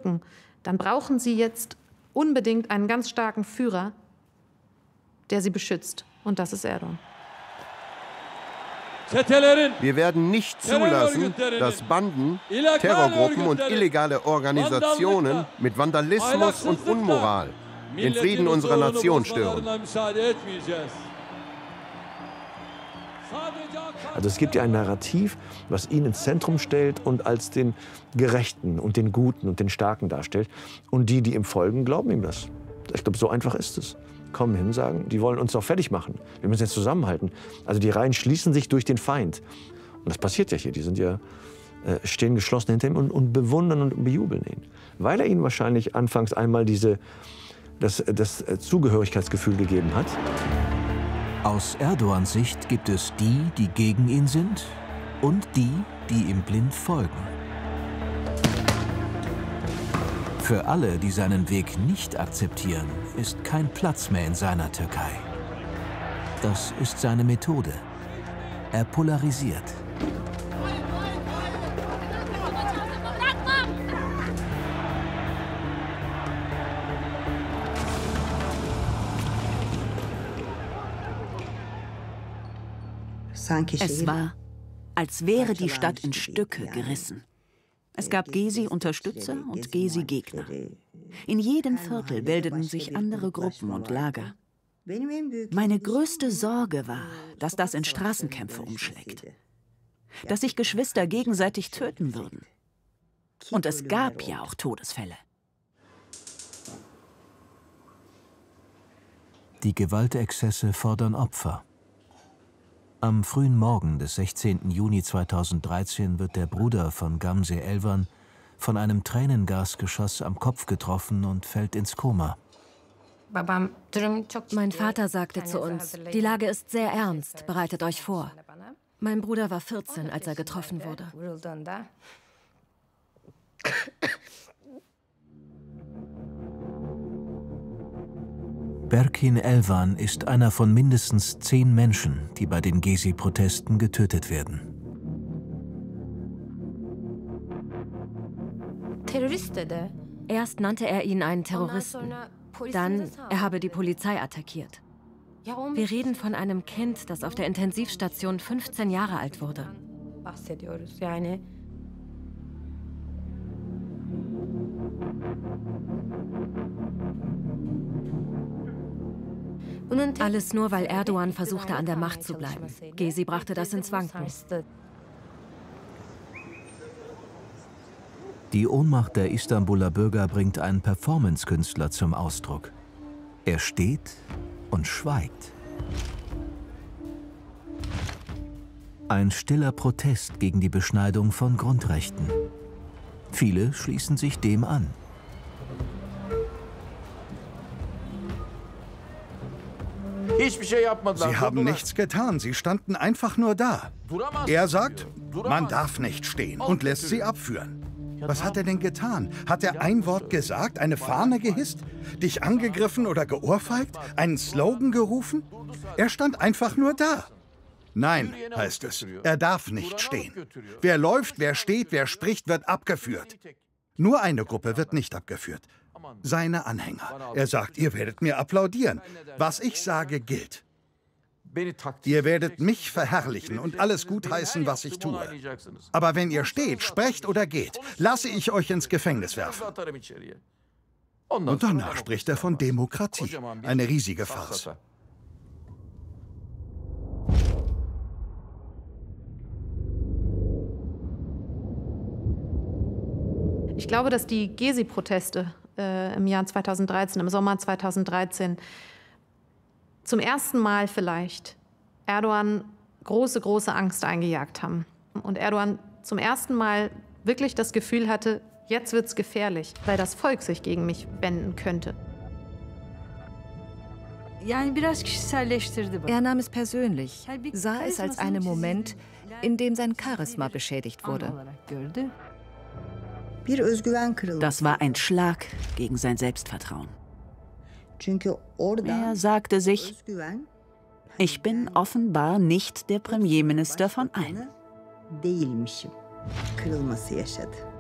unterdrücken, dann brauchen sie jetzt unbedingt einen ganz starken Führer, der sie beschützt. Und das ist Erdoğan. Wir werden nicht zulassen, dass Banden, Terrorgruppen und illegale Organisationen mit Vandalismus und Unmoral den Frieden unserer Nation stören. Also es gibt ja ein Narrativ, was ihn ins Zentrum stellt und als den Gerechten und den Guten und den Starken darstellt. Und die, die ihm folgen, glauben ihm das. Ich glaube, so einfach ist es. Kommen hin, sagen, die wollen uns doch fertig machen. Wir müssen jetzt zusammenhalten. Also die Reihen schließen sich durch den Feind. Und das passiert ja hier. Die sind ja, stehen geschlossen hinter ihm und bewundern und bejubeln ihn. Weil er ihnen wahrscheinlich anfangs einmal das Zugehörigkeitsgefühl gegeben hat. Aus Erdogans Sicht gibt es die, die gegen ihn sind, und die, die ihm blind folgen. Für alle, die seinen Weg nicht akzeptieren, ist kein Platz mehr in seiner Türkei. Das ist seine Methode. Er polarisiert. Es war, als wäre die Stadt in Stücke gerissen. Es gab Gezi-Unterstützer und Gezi-Gegner. In jedem Viertel bildeten sich andere Gruppen und Lager. Meine größte Sorge war, dass das in Straßenkämpfe umschlägt. Dass sich Geschwister gegenseitig töten würden. Und es gab ja auch Todesfälle. Die Gewaltexzesse fordern Opfer. Am frühen Morgen des 16. Juni 2013 wird der Bruder von Gamze Elvan von einem Tränengasgeschoss am Kopf getroffen und fällt ins Koma. Mein Vater sagte zu uns, die Lage ist sehr ernst, bereitet euch vor. Mein Bruder war 14, als er getroffen wurde. Berkin Elvan ist einer von mindestens 10 Menschen, die bei den Gezi-Protesten getötet werden. Erst nannte er ihn einen Terroristen. Dann, er habe die Polizei attackiert. Wir reden von einem Kind, das auf der Intensivstation 15 Jahre alt wurde. Alles nur, weil Erdoğan versuchte, an der Macht zu bleiben. Gezi brachte das ins Wanken. Die Ohnmacht der Istanbuler Bürger bringt einen Performance-Künstler zum Ausdruck. Er steht und schweigt. Ein stiller Protest gegen die Beschneidung von Grundrechten. Viele schließen sich dem an. Sie haben nichts getan, sie standen einfach nur da. Er sagt, man darf nicht stehen und lässt sie abführen. Was hat er denn getan? Hat er ein Wort gesagt, eine Fahne gehisst, dich angegriffen oder geohrfeigt, einen Slogan gerufen? Er stand einfach nur da. Nein, heißt es, er darf nicht stehen. Wer läuft, wer steht, wer spricht, wird abgeführt. Nur eine Gruppe wird nicht abgeführt. Seine Anhänger. Er sagt, ihr werdet mir applaudieren. Was ich sage, gilt. Ihr werdet mich verherrlichen und alles gutheißen, was ich tue. Aber wenn ihr steht, sprecht oder geht, lasse ich euch ins Gefängnis werfen. Und danach spricht er von Demokratie. Eine riesige Farce. Ich glaube, dass die Gezi-Proteste im Jahr 2013, im Sommer 2013, zum ersten Mal vielleicht Erdoğan große, große Angst eingejagt haben. Und Erdoğan zum ersten Mal wirklich das Gefühl hatte, jetzt wird's gefährlich, weil das Volk sich gegen mich wenden könnte. Er nahm es persönlich, sah es als einen Moment, in dem sein Charisma beschädigt wurde. Das war ein Schlag gegen sein Selbstvertrauen. Er sagte sich, ich bin offenbar nicht der Premierminister von allen.